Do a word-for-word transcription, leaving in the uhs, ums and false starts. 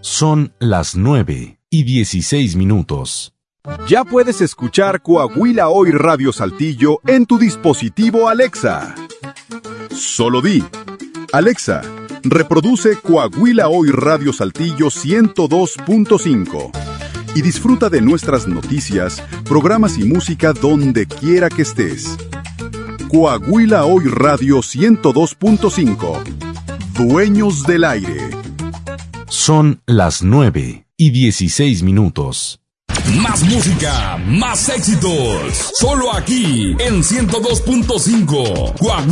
Son las nueve y dieciséis minutos. Ya puedes escuchar Coahuila Hoy Radio Saltillo en tu dispositivo Alexa. Solo di: Alexa, reproduce Coahuila Hoy Radio Saltillo ciento dos punto cinco y disfruta de nuestras noticias, programas y música donde quiera que estés. Coahuila Hoy Radio ciento dos punto cinco. Dueños del aire. Son las nueve y dieciséis minutos. Más música, más éxitos. Solo aquí en ciento dos punto cinco. Coahuila.